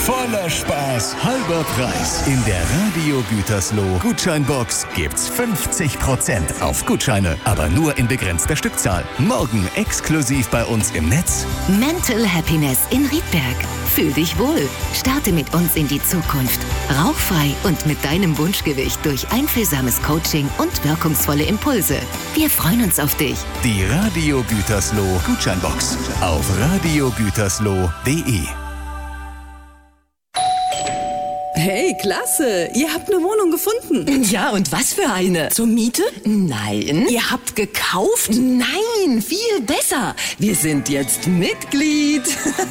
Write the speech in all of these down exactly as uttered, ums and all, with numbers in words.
Voller Spaß, halber Preis. In der Radio Gütersloh Gutscheinbox gibt's fünfzig Prozent auf Gutscheine, aber nur in begrenzter Stückzahl. Morgen exklusiv bei uns im Netz. Mental Happiness in Riedberg. Fühl dich wohl. Starte mit uns in die Zukunft. Rauchfrei und mit deinem Wunschgewicht durch einfühlsames Coaching und wirkungsvolle Impulse. Wir freuen uns auf dich. Die Radio Gütersloh Gutscheinbox auf radio gütersloh punkt de. Hey, klasse! Ihr habt eine Wohnung gefunden. Ja, und was für eine? Zur Miete? Nein. Ihr habt gekauft? Nein, viel besser. Wir sind jetzt Mitglied.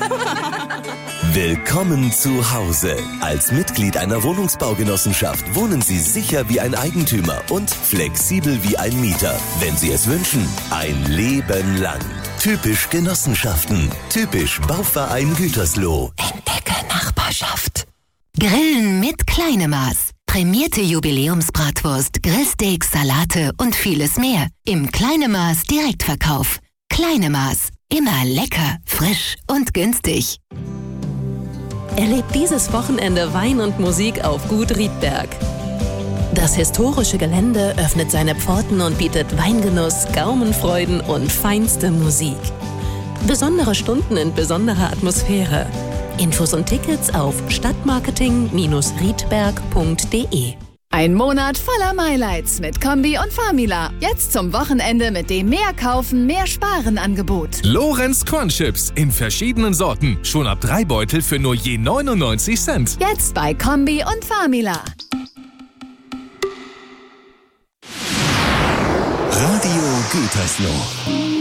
Willkommen zu Hause. Als Mitglied einer Wohnungsbaugenossenschaft wohnen Sie sicher wie ein Eigentümer und flexibel wie ein Mieter. Wenn Sie es wünschen, ein Leben lang. Typisch Genossenschaften. Typisch Bauverein Gütersloh. Entdecke Nachbarschaft. Grillen mit Kleinemaß. Prämierte Jubiläumsbratwurst, Grillsteaks, Salate und vieles mehr. Im Kleinemaß Direktverkauf. Kleinemaß. Immer lecker, frisch und günstig. Erlebt dieses Wochenende Wein und Musik auf Gut Riedberg. Das historische Gelände öffnet seine Pforten und bietet Weingenuss, Gaumenfreuden und feinste Musik. Besondere Stunden in besonderer Atmosphäre. Infos und Tickets auf stadtmarketing riedberg punkt de. Ein Monat voller Highlights mit Kombi und Famila. Jetzt zum Wochenende mit dem Mehr kaufen, mehr sparen Angebot. Lorenz Cornchips in verschiedenen Sorten. Schon ab drei Beutel für nur je neunundneunzig Cent. Jetzt bei Kombi und Famila. Radio Gütersloh.